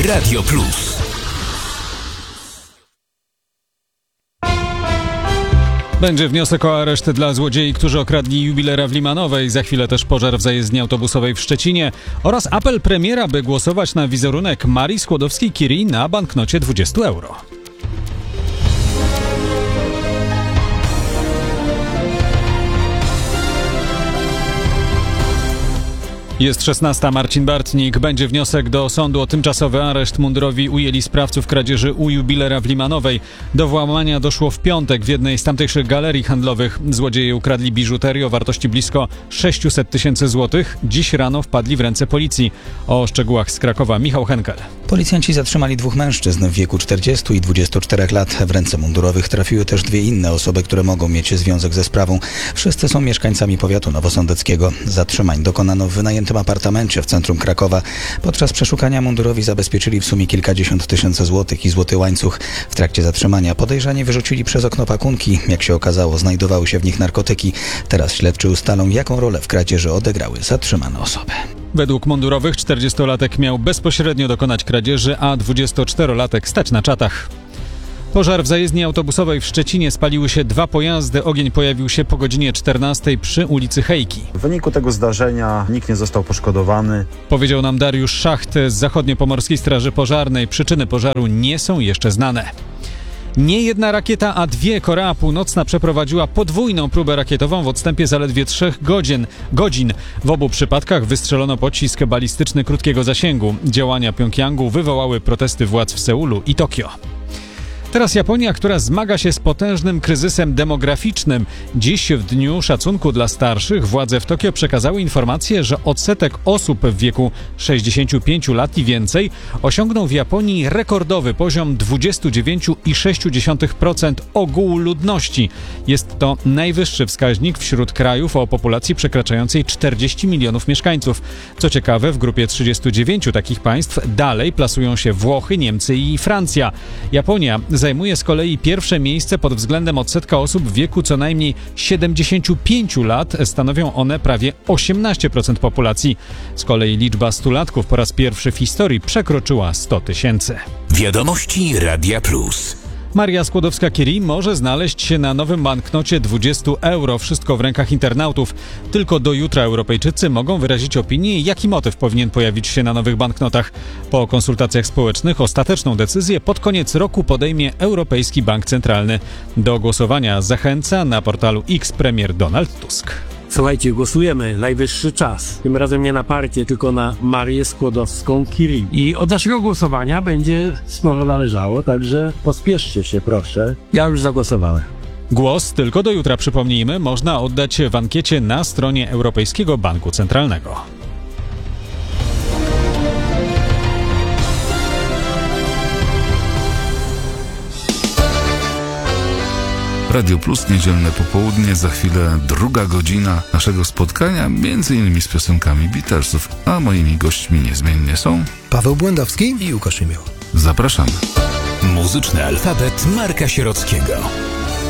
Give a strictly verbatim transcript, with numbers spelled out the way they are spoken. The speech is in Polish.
Radio Plus. Będzie wniosek o areszt dla złodziei, którzy okradli jubilera w Limanowej. Za chwilę też pożar w zajezdni autobusowej w Szczecinie oraz apel premiera, by głosować na wizerunek Marii Skłodowskiej-Curie na banknocie dwadzieścia euro. Jest szesnasta. Marcin Bartnik. Będzie wniosek do sądu o tymczasowy areszt. Mundurowi ujęli sprawców kradzieży u jubilera w Limanowej. Do włamania doszło w piątek w jednej z tamtejszych galerii handlowych. Złodzieje ukradli biżuterię o wartości blisko sześćset tysięcy złotych. Dziś rano wpadli w ręce policji. O szczegółach z Krakowa Michał Henkel. Policjanci zatrzymali dwóch mężczyzn w wieku czterdziestu i dwudziestu czterech lat. W ręce mundurowych trafiły też dwie inne osoby, które mogą mieć związek ze sprawą. Wszyscy są mieszkańcami powiatu nowosądeckiego. Zatrzymań dokonano w wynajętym apartamencie w centrum Krakowa. Podczas przeszukania mundurowi zabezpieczyli w sumie kilkadziesiąt tysięcy złotych i złoty łańcuch. W trakcie zatrzymania podejrzani wyrzucili przez okno pakunki. Jak się okazało, znajdowały się w nich narkotyki. Teraz śledczy ustalą, jaką rolę w kradzieży odegrały zatrzymane osoby. Według mundurowych czterdziestolatek miał bezpośrednio dokonać kradzieży, a dwudziestoczterolatek stać na czatach. Pożar w zajezdni autobusowej w Szczecinie. Spaliły się dwa pojazdy. Ogień pojawił się po godzinie czternastej przy ulicy Hejki. W wyniku tego zdarzenia nikt nie został poszkodowany. Powiedział nam Dariusz Szacht z Zachodniopomorskiej Straży Pożarnej. Przyczyny pożaru nie są jeszcze znane. Nie jedna rakieta, a dwie. Korea Północna przeprowadziła podwójną próbę rakietową w odstępie zaledwie trzech godzin. godzin. W obu przypadkach wystrzelono pocisk balistyczny krótkiego zasięgu. Działania Pjongjangu wywołały protesty władz w Seulu i Tokio. Teraz Japonia, która zmaga się z potężnym kryzysem demograficznym. Dziś, w dniu szacunku dla starszych, władze w Tokio przekazały informację, że odsetek osób w wieku sześćdziesięciu pięciu lat i więcej osiągnął w Japonii rekordowy poziom dwadzieścia dziewięć przecinek sześć procent ogółu ludności. Jest to najwyższy wskaźnik wśród krajów o populacji przekraczającej czterdzieści milionów mieszkańców. Co ciekawe, w grupie trzydziestu dziewięciu takich państw dalej plasują się Włochy, Niemcy i Francja. Japonia zajmuje z kolei pierwsze miejsce pod względem odsetka osób w wieku co najmniej siedemdziesięciu pięciu lat. Stanowią one prawie osiemnaście procent populacji. Z kolei liczba stulatków po raz pierwszy w historii przekroczyła sto tysięcy. Wiadomości Radia Plus. Maria Skłodowska-Curie może znaleźć się na nowym banknocie dwadzieścia euro. Wszystko w rękach internautów. Tylko do jutra Europejczycy mogą wyrazić opinię, jaki motyw powinien pojawić się na nowych banknotach. Po konsultacjach społecznych ostateczną decyzję pod koniec roku podejmie Europejski Bank Centralny. Do głosowania zachęca na portalu X premier Donald Tusk. Słuchajcie, głosujemy, najwyższy czas. Tym razem nie na partię, tylko na Marię Skłodowską-Curie. I od naszego głosowania będzie sporo należało, także pospieszcie się, proszę. Ja już zagłosowałem. Głos tylko do jutra, przypomnijmy, można oddać w ankiecie na stronie Europejskiego Banku Centralnego. Radio Plus, niedzielne popołudnie, za chwilę druga godzina naszego spotkania, między innymi z piosenkami Beatlesów, a moimi gośćmi niezmiennie są Paweł Błędowski i Łukasz Szymieł. Zapraszamy. Muzyczny alfabet Marka Sierockiego.